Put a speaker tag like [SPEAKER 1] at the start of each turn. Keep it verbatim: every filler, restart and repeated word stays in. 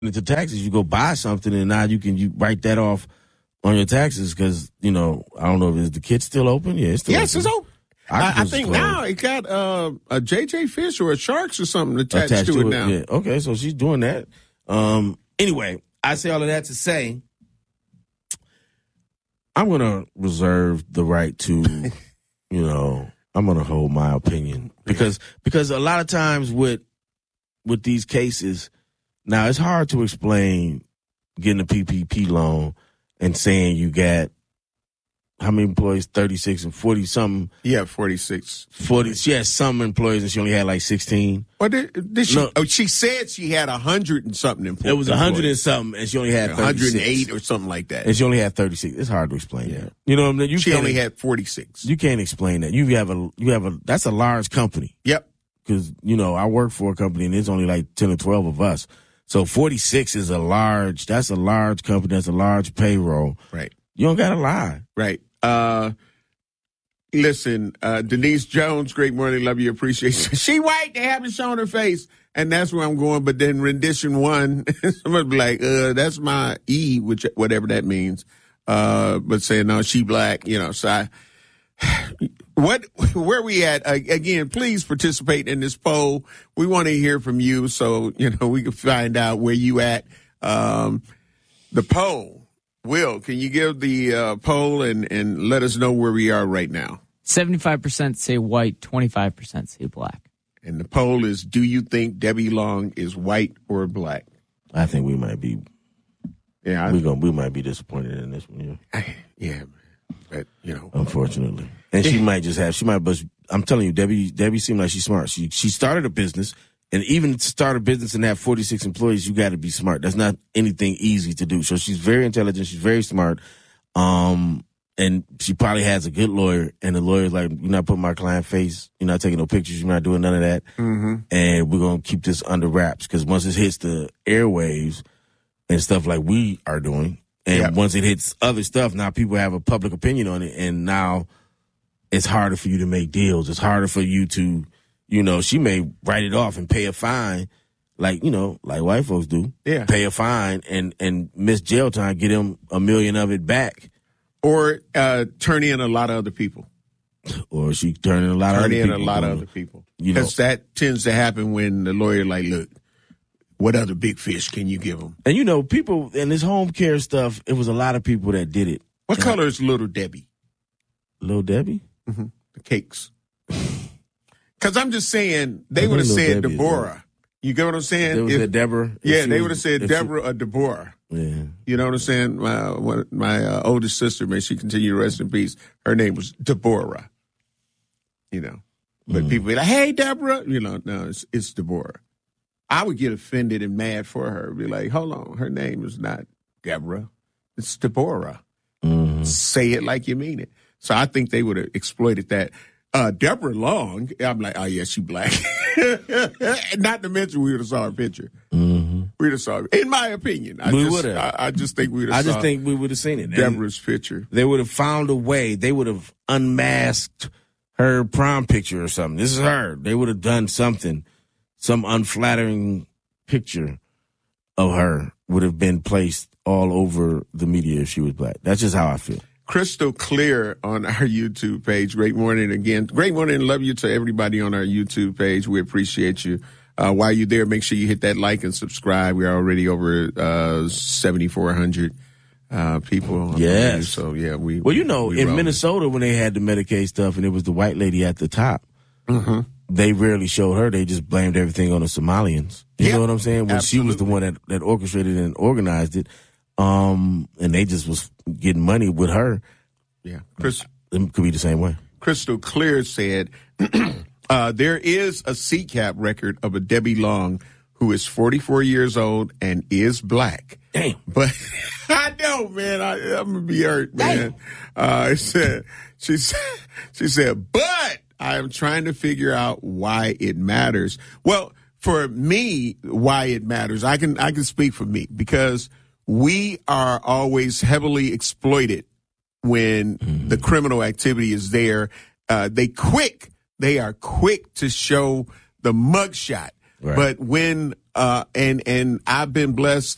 [SPEAKER 1] into taxes, you go buy something, and now you can you write that off on your taxes because, you know, I don't know if is the kid still open? Yeah, it's still
[SPEAKER 2] yes,
[SPEAKER 1] open.
[SPEAKER 2] it's open. I, I think now it got uh, a J J Fish or a Sharks or something attached, attached to, to it, it now.
[SPEAKER 1] Yeah. Okay, so she's doing that. Um, anyway, I say all of that to say I'm going to reserve the right to, you know, I'm going to hold my opinion because because a lot of times with with these cases, now it's hard to explain getting a P P P loan and saying you got how many employees? thirty-six and forty something.
[SPEAKER 2] Yeah, forty-six.
[SPEAKER 1] forty. She had some employees and she only had like sixteen.
[SPEAKER 2] Or did, did she? No, oh, she said she had a hundred and something employees.
[SPEAKER 1] It was a hundred and something, and she only had
[SPEAKER 2] one hundred eight or something like that.
[SPEAKER 1] And she only had thirty-six. It's hard to explain yeah. that. You know what I mean? You
[SPEAKER 2] she only had forty-six.
[SPEAKER 1] You can't explain that. You have a you have a that's a large company.
[SPEAKER 2] Yep.
[SPEAKER 1] Because you know I work for a company and there's only like ten or twelve of us. So forty-six is a large. That's a large company. That's a large payroll.
[SPEAKER 2] Right.
[SPEAKER 1] You don't gotta lie.
[SPEAKER 2] Right. Uh, listen, uh, Denise Jones, great morning, love you, appreciate you. She white, they haven't shown her face, and that's where I'm going. But then rendition one, somebody be like, uh, that's my E, which whatever that means. Uh, but saying no, she black, you know. So I, what, where we at? Uh, again, please participate in this poll. We want to hear from you, so you know we can find out where you at. Um, the poll. Will, can you give the uh, poll and, and let us know where we are right now?
[SPEAKER 3] seventy-five percent say white, twenty-five percent say black.
[SPEAKER 2] And the poll is, do you think Debbie Long is white or black?
[SPEAKER 1] I think we might be.
[SPEAKER 2] Yeah, I,
[SPEAKER 1] we gonna we might be disappointed in this one.
[SPEAKER 2] Yeah, yeah, but you know,
[SPEAKER 1] unfortunately, and she might just have. She might, but I'm telling you, Debbie. Debbie seemed like she's smart. She she started a business. And even to start a business and have forty-six employees, you got to be smart. That's not anything easy to do. So she's very intelligent. She's very smart. Um, and she probably has a good lawyer. And the lawyer's like, you're not putting my client face. You're not taking no pictures. You're not doing none of that.
[SPEAKER 2] Mm-hmm.
[SPEAKER 1] And we're going to keep this under wraps. Because once it hits the airwaves and stuff like we are doing, and yep. once it hits other stuff, now people have a public opinion on it. And now it's harder for you to make deals. It's harder for you to... You know, she may write it off and pay a fine, like, you know, like white folks do.
[SPEAKER 2] Yeah.
[SPEAKER 1] Pay a fine and, and miss jail time, get him a million of it back.
[SPEAKER 2] Or uh, turn in a lot of other people.
[SPEAKER 1] Or she turn in a lot
[SPEAKER 2] turn
[SPEAKER 1] of other people.
[SPEAKER 2] Turn in a lot of other people.
[SPEAKER 1] Because
[SPEAKER 2] that tends to happen when the lawyer like, look, what other big fish can you give them?
[SPEAKER 1] And, you know, people in this home care stuff, it was a lot of people that did it.
[SPEAKER 2] What and color I, is Little Debbie?
[SPEAKER 1] Little Debbie?
[SPEAKER 2] Mm-hmm. The cakes. Because I'm just saying, they would have said Debbie Deborah. You get what I'm saying?
[SPEAKER 1] They would have said Deborah.
[SPEAKER 2] Yeah, they would have said Deborah she, or Deborah.
[SPEAKER 1] Yeah.
[SPEAKER 2] You know what I'm saying? My, my uh, oldest sister, may she continue to rest in peace, her name was Deborah. You know. But mm. people be like, hey, Deborah. You know, no, it's, it's Deborah. I would get offended and mad for her. Be like, hold on, her name is not Deborah. It's Deborah.
[SPEAKER 1] Mm-hmm.
[SPEAKER 2] Say it like you mean it. So I think they would have exploited that. Uh, Deborah Long, I'm like, oh, yeah, she black. Not to mention we would have saw her picture.
[SPEAKER 1] Mm-hmm.
[SPEAKER 2] We would have saw her. In my opinion. I
[SPEAKER 1] we
[SPEAKER 2] would
[SPEAKER 1] have.
[SPEAKER 2] I, I just think we would have
[SPEAKER 1] I
[SPEAKER 2] saw
[SPEAKER 1] just think we would have seen it.
[SPEAKER 2] Deborah's and picture.
[SPEAKER 1] They would have found a way. They would have unmasked her prom picture or something. This is her. They would have done something. Some unflattering picture of her would have been placed all over the media if she was black. That's just how I feel.
[SPEAKER 2] Crystal clear on our YouTube page. Great morning again. Great morning and love you to everybody on our YouTube page. We appreciate you. Uh, while you're there, make sure you hit that like and subscribe. We're already over uh, seventy-four hundred uh, people.
[SPEAKER 1] Yes.
[SPEAKER 2] So, yeah. we
[SPEAKER 1] Well, you know,
[SPEAKER 2] we
[SPEAKER 1] in
[SPEAKER 2] rolling.
[SPEAKER 1] Minnesota, when they had the Medicaid stuff and it was the white lady at the top,
[SPEAKER 2] mm-hmm.
[SPEAKER 1] they rarely showed her. They just blamed everything on the Somalians. You
[SPEAKER 2] yep.
[SPEAKER 1] know what I'm saying? When
[SPEAKER 2] Absolutely.
[SPEAKER 1] she was the one that, that orchestrated and organized it. Um, and they just was getting money with her.
[SPEAKER 2] Yeah. Chris,
[SPEAKER 1] it could be the same way.
[SPEAKER 2] Crystal Clear said, uh, there is a C CAP record of a Debbie Long who is forty-four years old and is black.
[SPEAKER 1] Damn.
[SPEAKER 2] But I know, man, I, I'm going to be hurt, man. Uh, it said, she said, she said, but I am trying to figure out why it matters. Well, for me, why it matters, I can, I can speak for me because we are always heavily exploited when mm-hmm. the criminal activity is there. Uh, they quick, they are quick to show the mugshot.
[SPEAKER 1] Right.
[SPEAKER 2] But when, uh, and, and I've been blessed